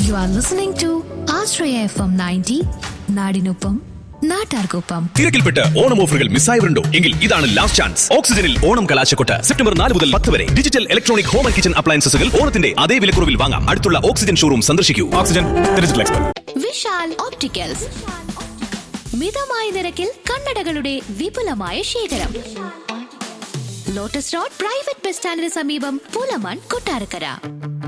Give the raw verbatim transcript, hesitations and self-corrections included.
You are listening to Ashraya F M ninety, നാടിനൊപ്പം നാട്ടാർക്കൊപ്പം. തിരക്കിൽപ്പെട്ട് ഓണം ഓഫറുകൾ മിസ്സായവരുണ്ടോ? എങ്കിൽ ഇതാണ് ലാസ്റ്റ് ചാൻസ്. ഓക്സിജനിൽ ഓണം കലാശക്കൊട്ട് സെപ്റ്റംബർ നാല് മുതൽ പത്ത് വരെ. Digital electronic home and kitchen അപ്ലയൻസസുകൾ ഓണത്തിന്റെ അതേ വിലക്കുറവിൽ വാങ്ങാം. അടുത്തുള്ള ഓക്സിജൻ ഷോറൂം സന്ദർശിക്കൂ. Oxygen digital expert. Vishal opticals, മിതമായ നിരക്കിൽ കണ്ണടകളുടെ വിപുലമായ ശേഖരം. ലോട്ടസ് റോഡ് പ്രൈവറ്റ് ബസ് സ്റ്റാൻഡിന് സമീപം, പുലമൺ, കൊട്ടാരക്കര.